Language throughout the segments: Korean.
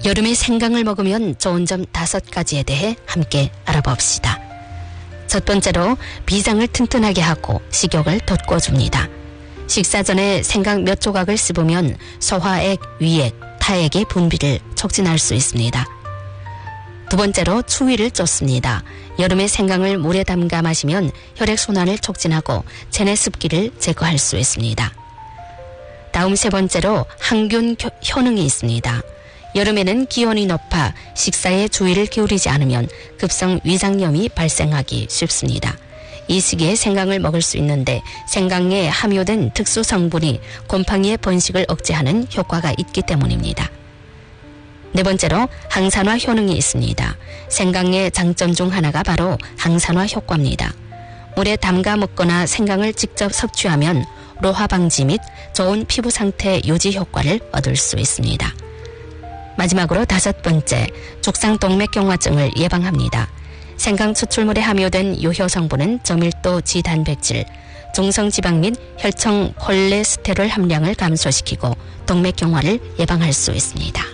여름에 생강을 먹으면 좋은 점 5가지에 대해 함께 알아봅시다. 첫 번째로 비장을 튼튼하게 하고 식욕을 돋궈줍니다. 식사 전에 생강 몇 조각을 씹으면 소화액, 위액, 타액의 분비를 촉진할 수 있습니다. 두 번째로 추위를 쫓습니다. 여름에 생강을 물에 담가 마시면 혈액순환을 촉진하고 체내 습기를 제거할 수 있습니다. 다음 세 번째로 항균 효능이 있습니다. 여름에는 기온이 높아 식사에 주의를 기울이지 않으면 급성 위장염이 발생하기 쉽습니다. 이 시기에 생강을 먹을 수 있는데 생강에 함유된 특수 성분이 곰팡이의 번식을 억제하는 효과가 있기 때문입니다. 네 번째로 항산화 효능이 있습니다. 생강의 장점 중 하나가 바로 항산화 효과입니다. 물에 담가 먹거나 생강을 직접 섭취하면 노화 방지 및 좋은 피부 상태 유지 효과를 얻을 수 있습니다. 마지막으로 5번째, 죽상동맥경화증을 예방합니다. 생강 추출물에 함유된 유효 성분은 저밀도 지단백질, 중성지방 및 혈청 콜레스테롤 함량을 감소시키고 동맥경화를 예방할 수 있습니다.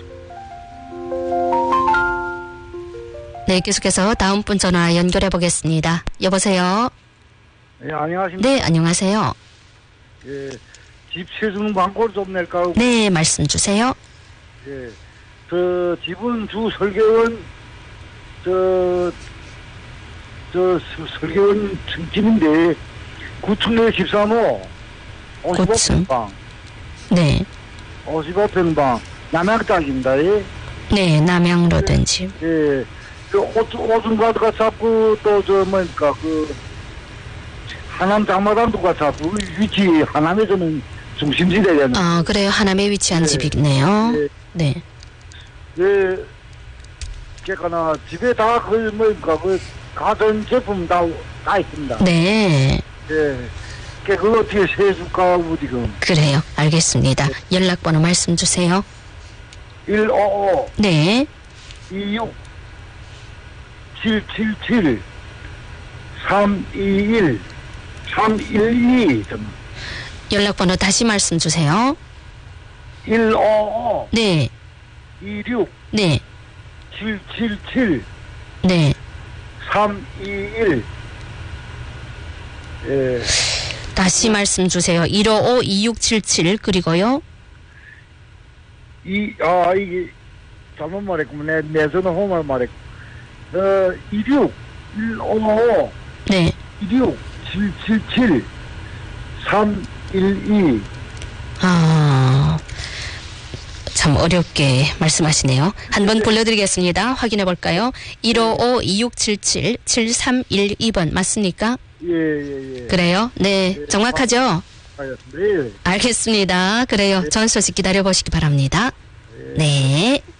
네, 계속해서 다음 분 전화 연결해 보겠습니다. 여보세요? 네, 안녕하십니까? 네, 안녕하세요. 예, 집 세주는 광고를 좀 낼까 하고. 네, 말씀 주세요. 예, 저 집은 주 설계원, 설계원 집인데 9층 내 13호, 55평방. 네. 55평방, 남양짝입니다. 예. 네, 남양로 된 집. 예, 오줌가드가 잡고 하남 장마당도 같고 위치 하남에서는 중심지대잖아요. 아, 그래요. 하남에 위치한 집이네요. 네. 예, 그러니까 집에 다 가전 제품 다 있습니다. 네. 예, 그거 어떻게 세줄까 하고 지금. 그래요. 알겠습니다. 네. 연락번호 말씀 주세요. 155. 네. 26 777 321 312. 연락번호 다시 말씀 주세요. 155. 네. 26. 네. 777. 네. 321. 예. 다시 말씀 주세요. 155-2677 그리고요. 이게 잘못 말했구만. 내 전화 호말 말했고. 26 155. 네. 26 777 312. 참 어렵게 말씀하시네요. 한번 불러드리겠습니다. 확인해 볼까요? 155-2677 7312번 맞습니까? 예. 그래요? 네. 정확하죠? 네. 알겠습니다. 그래요. 전 소식 기다려 보시기 바랍니다. 네.